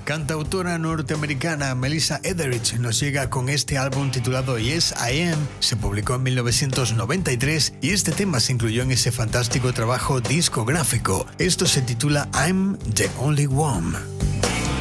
Cantautora norteamericana Melissa Etheridge nos llega con este álbum titulado Yes I Am. Se publicó en 1993 y este tema se incluyó en ese fantástico trabajo discográfico. Esto se titula I'm the Only One.